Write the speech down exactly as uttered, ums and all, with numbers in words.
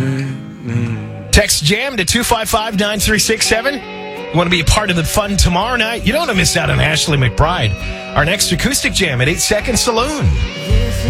Text JAM to two five five, nine three six seven. You want to be a part of the fun tomorrow night? You don't want to miss out on Ashley McBride. Our next acoustic jam at eight Second Saloon.